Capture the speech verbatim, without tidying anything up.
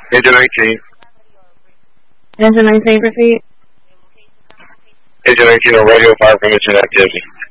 Engine nineteen. Engine nineteen, proceed. Engine nineteen on radio fire from engine activity.